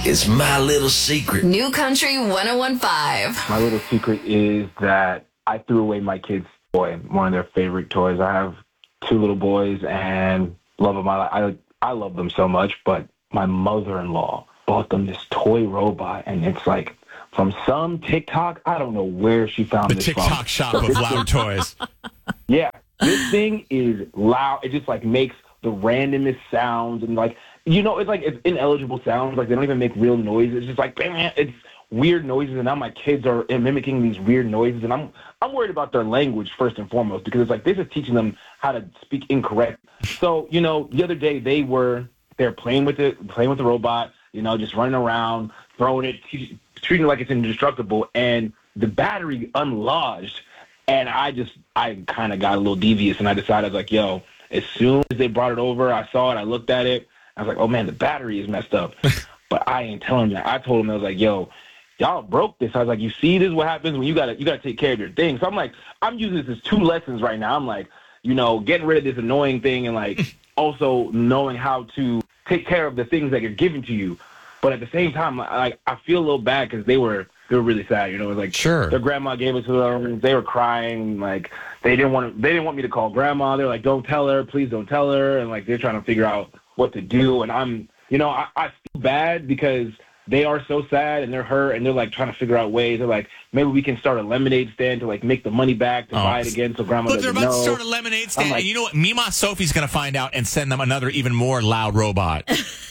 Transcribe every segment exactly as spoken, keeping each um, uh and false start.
is my little secret. New Country one oh one point five. My little secret is that I threw away my kids' toy, one of their favorite toys. I have two little boys and love them. I, I, I love them so much, but my mother-in-law bought them this toy robot, and it's like from some TikTok. I don't know where she found the this TikTok from. shop of loud toys. Yeah, this thing is loud. It just like makes the randomest sounds, and like, you know, it's like it's ineligible sounds. Like they don't even make real noises. It's just like, bam, it's weird noises, and now my kids are mimicking these weird noises, and I'm I'm worried about their language first and foremost, because it's like this is teaching them how to speak incorrect. So, you know, the other day they were they're playing with it, playing with the robot, you know, just running around, throwing it, treating it like it's indestructible, and the battery unlodged, and I just I kind of got a little devious, and I decided, I was like, yo, as soon as they brought it over, I saw it, I looked at it, I was like, oh man, the battery is messed up. But I ain't telling them that. I told them, I was like, yo, y'all broke this. I was like, you see, this is what happens when you gotta you gotta take care of your thing. So I'm like, I'm using this as two lessons right now. I'm like, you know, getting rid of this annoying thing, and like also knowing how to take care of the things that are given to you. But at the same time, like, I feel a little bad because they were they were really sad. You know, it was like, sure, their grandma gave it to them. They were crying. Like they didn't want to, they didn't want me to call grandma. They're like, don't tell her, please don't tell her. And like they're trying to figure out what to do. And I'm, you know, I, I feel bad because they are so sad and they're hurt and they're like trying to figure out ways. They're like, maybe we can start a lemonade stand to like make the money back to oh. buy it again, so grandma Look, doesn't they're about know. to start a lemonade stand, like, and you know what? Mima Sophie's going to find out and send them another even more loud robot.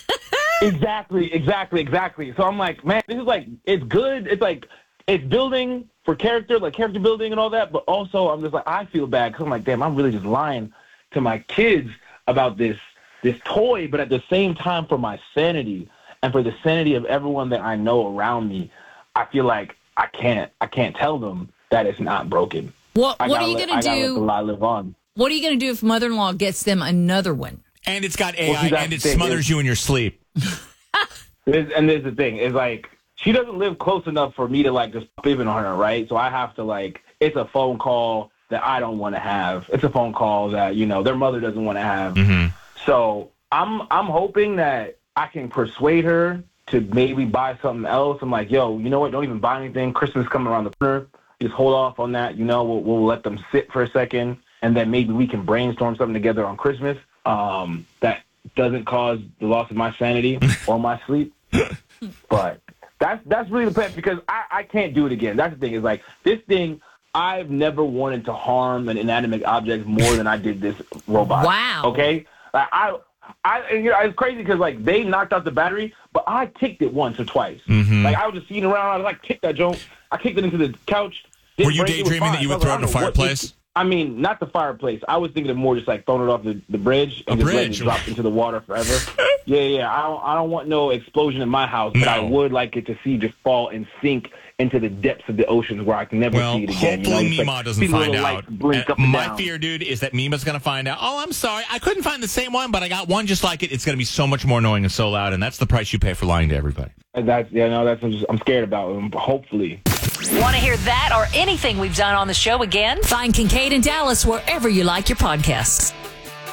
Exactly, exactly, exactly. So I'm like, man, this is like, it's good. It's like, it's building for character, like character building and all that. But also, I'm just like, I feel bad because I'm like, damn, I'm really just lying to my kids about this this toy. But at the same time, for my sanity and for the sanity of everyone that I know around me, I feel like I can't, I can't tell them that it's not broken. What I What are you let, going to do? Let the lie live on. What are you going to do if mother-in-law gets them another one? And it's got A I, well, and it smothers you in your sleep. There's, and there's the thing, is like, she doesn't live close enough for me to like just pivot on her, right? So I have to like, it's a phone call that I don't want to have. It's a phone call that, you know, their mother doesn't want to have. Mm-hmm. So I'm I'm hoping that I can persuade her to maybe buy something else. I'm like, yo, you know what? Don't even buy anything. Christmas coming around the corner. Just hold off on that. You know, we'll, we'll let them sit for a second, and then maybe we can brainstorm something together on Christmas um, that doesn't cause the loss of my sanity or my sleep. But that's that's really the plan, because I, I can't do it again. That's the thing, is like, this thing, I've never wanted to harm an inanimate object more than I did this robot. Wow. Okay? Like, I, I, and, you know, it's crazy because, like, they knocked out the battery, but I kicked it once or twice. Mm-hmm. Like, I was just sitting around, I was like, kicked that joint. I kicked it into the couch. Were you daydreaming that you would throw it in a fireplace? I mean, not the fireplace. I was thinking of more just like throwing it off the, the bridge and a just letting bridge. it drop into the water forever. yeah, yeah. I don't, I don't want no explosion in my house, but No. I would like it to see just fall and sink into the depths of the oceans where I can never Well, see it again. hopefully you know, Mima like, doesn't see the find little out. lights blink Uh, up and my down. fear, dude, is that Mima's going to find out, oh, I'm sorry, I couldn't find the same one, but I got one just like it. It's going to be so much more annoying and so loud, and that's the price you pay for lying to everybody. And that's, yeah, no, that's what I'm, just, I'm scared about. Um, hopefully. Want to hear that or anything we've done on the show again? Find Kincaid and Dallas wherever you like your podcasts.